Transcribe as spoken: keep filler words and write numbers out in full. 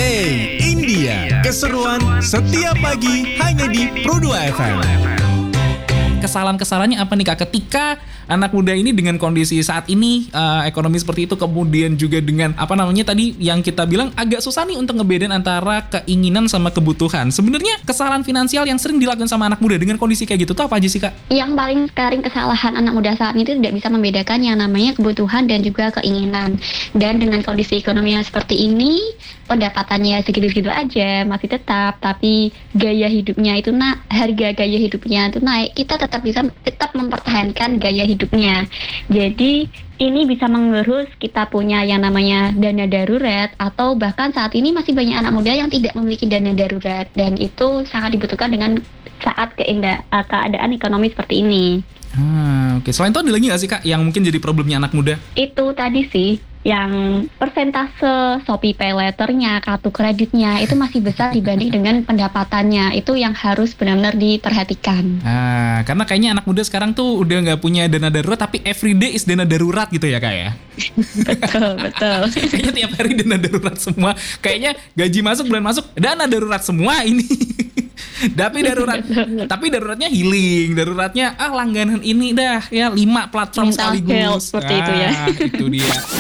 Hey India, keseruan setiap pagi hanya di Pro dua F M. Kesalahan-kesalahannya apa nih Kak ketika anak muda ini dengan kondisi saat ini uh, ekonomi seperti itu, kemudian juga dengan apa namanya tadi yang kita bilang agak susah nih untuk ngebedain antara keinginan sama kebutuhan. Sebenarnya kesalahan finansial yang sering dilakukan sama anak muda dengan kondisi kayak gitu tuh apa aja sih Kak? Yang paling sering kesalahan anak muda saat ini itu tidak bisa membedakan yang namanya kebutuhan dan juga keinginan. Dan dengan kondisi ekonomi yang seperti ini, pendapatannya segitu-segitu aja masih tetap, tapi gaya hidupnya itu na- harga gaya hidupnya itu naik, kita tetap bisa tetap mempertahankan gaya hidupnya. Jadi ini bisa mengerus kita punya yang namanya dana darurat, atau bahkan saat ini masih banyak anak muda yang tidak memiliki dana darurat, dan itu sangat dibutuhkan dengan saat keindah, keadaan ekonomi seperti ini. Hmm, oke. Selain itu ada lagi nggak sih Kak yang mungkin jadi problemnya anak muda? Itu tadi sih, yang persentase Shopee Pay Later-nya, kartu kreditnya itu masih besar dibanding dengan pendapatannya. Itu yang harus benar-benar diperhatikan. Ah, karena kayaknya anak muda sekarang tuh udah nggak punya dana darurat, tapi everyday is dana darurat gitu ya Kak ya? Betul, betul. Kayaknya tiap hari dana darurat semua. Kayaknya gaji masuk, bulan masuk, dana darurat semua ini. Tapi darurat, tapi daruratnya healing, daruratnya ah langganan ini dah ya lima platform Mental sekaligus. health, seperti ah, itu ya. Itu dia.